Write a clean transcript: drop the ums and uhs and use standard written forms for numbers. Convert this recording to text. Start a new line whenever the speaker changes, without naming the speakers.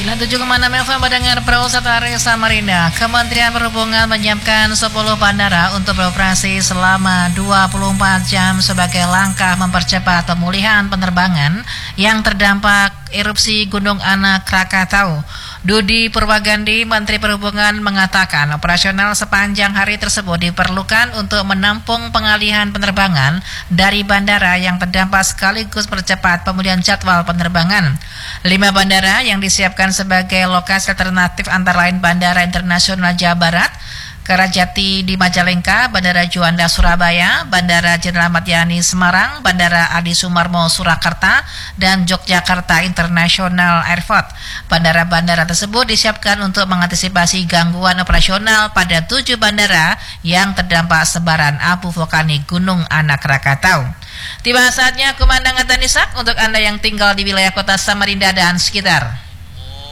97,6 FM mendengar Prausatari Samarinda. Kementerian Perhubungan menyiapkan 10 bandara untuk beroperasi selama 24 jam sebagai langkah mempercepat pemulihan penerbangan yang terdampak erupsi Gunung Anak Krakatau. Dudi Purwagandi, Menteri Perhubungan, mengatakan operasional sepanjang hari tersebut diperlukan untuk menampung pengalihan penerbangan dari bandara yang terdampak sekaligus percepat pemulihan jadwal penerbangan. 5 bandara yang disiapkan sebagai lokasi alternatif antara lain Bandara Internasional Jawa Barat, Kerajati di Majalengka, Bandara Juanda Surabaya, Bandara Jenderal Ahmad Yani Semarang, Bandara Adi Sumarmo Surakarta, dan Yogyakarta International Airport. Bandara-bandara tersebut disiapkan untuk mengantisipasi gangguan operasional pada 7 bandara yang terdampak sebaran abu vulkanik Gunung Anak Krakatau. Tiba saatnya kumandang Tanisak untuk Anda yang tinggal di wilayah kota Samarinda dan sekitar.